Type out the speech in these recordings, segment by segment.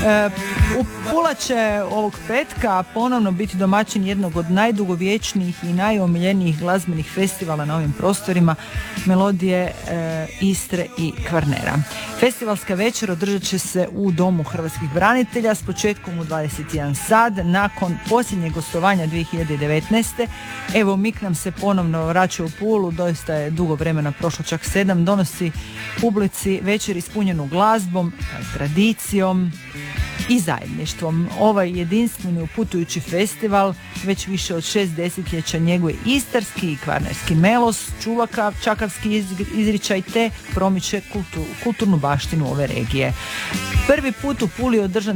Pula će ovog petka ponovno biti domaćin jednog od najdugovječnijih i najomiljenijih glazbenih festivala na ovim prostorima, Melodije Istre i Kvarnera. Festivalska večer održat će se u Domu hrvatskih branitelja s početkom u 21 sat nakon posljednjeg gostovanja 2019. Evo, Mik nam se ponovno vraća u Pulu, doista je dugo vremena prošlo, čak 7, donosi publici večer ispunjenu glazbom, tradicijom i zajedništvom. Ovaj jedinstveni uputujući festival već više od 6 desetljeća njeguje istarski i kvarnerski melos, čuva čakavski izričaj te promiče kulturnu baštinu ove regije. Prvi put u Puli je održan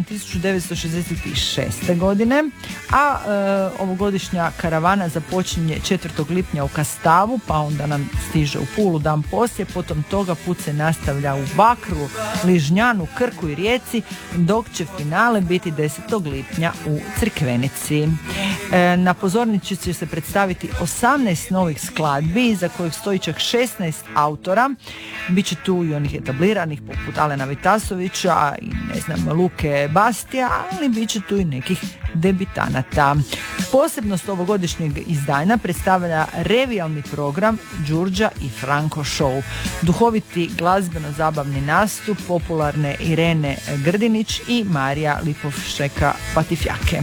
1966. godine, a ovogodišnja karavana započinje 4. lipnja u Kastavu, pa onda nam stiže u Pulu dan poslije, potom toga put se nastavlja u Bakru, Ližnjanu, Krku i Rijeci, dok će finale biti 10. lipnja u Crikvenici. Na pozornici će se predstaviti 18 novih skladbi za kojih stoji čak 16 autora. Biće tu i onih etabliranih poput Alena Vitasovića i Luke Bastija, ali bit će tu i nekih debitanata. Posebnost ovogodišnjeg izdanja predstavlja revijalni program Đurđa i Franko Show. Duhoviti glazbeno-zabavni nastup popularne Irene Grdinić i Marija Lipovšeka Patifjake,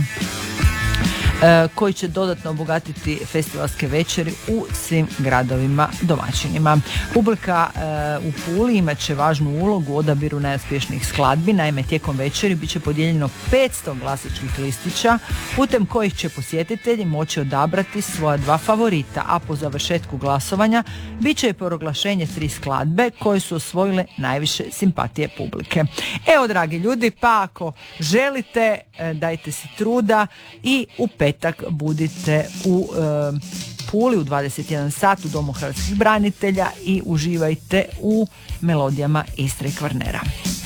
koji će dodatno obogatiti festivalske večeri u svim gradovima domaćinima. Publika u Puli imat će važnu ulogu u odabiru najuspješnijih skladbi. Naime, tijekom večeri bit će podijeljeno 500 glasačkih listića putem kojih će posjetitelji moći odabrati svoja 2 favorita, a po završetku glasovanja bit će i proglašenje 3 skladbe koje su osvojile najviše simpatije publike. Evo, dragi ljudi, pa ako želite, dajte si truda i u petak budite u Puli u 21 sat u Domu hrvatskih branitelja i uživajte u melodijama Istre i Kvarnera.